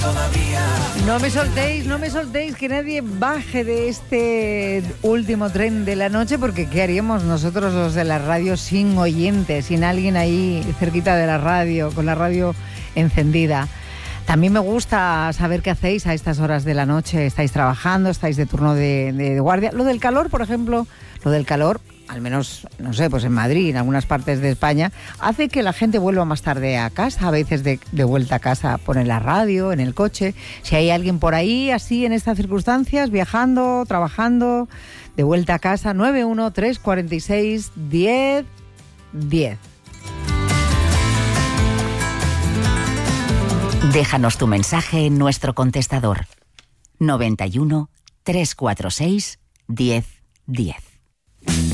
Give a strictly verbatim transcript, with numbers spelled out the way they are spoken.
No me soltéis, no me soltéis, que nadie baje de este último tren de la noche, porque ¿qué haríamos nosotros los de la radio sin oyentes, sin alguien ahí cerquita de la radio, con la radio encendida? También me gusta saber qué hacéis a estas horas de la noche. ¿Estáis trabajando? ¿Estáis de turno de, de, de guardia? Lo del calor, por ejemplo, lo del calor, al menos, no sé, pues en Madrid, en algunas partes de España, hace que la gente vuelva más tarde a casa, a veces de, de vuelta a casa, ponen la radio, en el coche. Si hay alguien por ahí, así, en estas circunstancias, viajando, trabajando, de vuelta a casa, nueve uno tres cuatro seis diez diez. Déjanos tu mensaje en nuestro contestador noventa y uno, trescientos cuarenta y seis, diez diez.